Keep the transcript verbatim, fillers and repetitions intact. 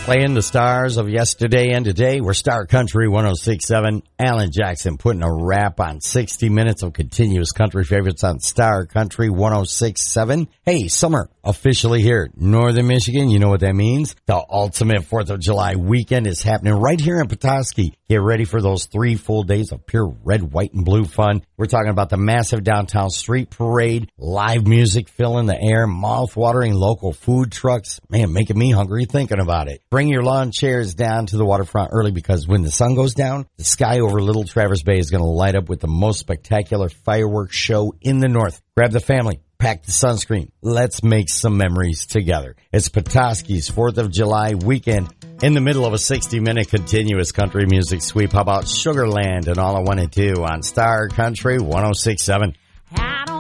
Playing the stars of yesterday and today. We're Star Country one oh six point seven. Alan Jackson putting a wrap on sixty minutes of continuous country favorites on Star Country one oh six point seven. Hey, summer officially here. Northern Michigan, you know what that means. The ultimate fourth of July weekend is happening right here in Petoskey. Get ready for those three full days of pure red, white, and blue fun. We're talking about the massive downtown street parade, live music filling the air, mouth-watering local food trucks. Man, making me hungry thinking about it. Bring your lawn chairs down to the waterfront early because when the sun goes down, the sky over Little Traverse Bay is going to light up with the most spectacular fireworks show in the north. Grab the family. Pack the sunscreen. Let's make some memories together. It's Petoskey's fourth of July weekend in the middle of a sixty-minute continuous country music sweep. How about Sugarland and All I Want to Do on Star Country one oh six point seven? I don't